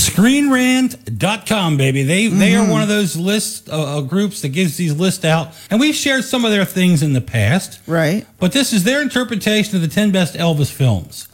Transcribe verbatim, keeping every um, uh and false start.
screen rant dot com, baby. They mm-hmm. they are one of those list uh, groups that gives these lists out. And we've shared some of their things in the past. Right. But this is their interpretation of the ten best Elvis films.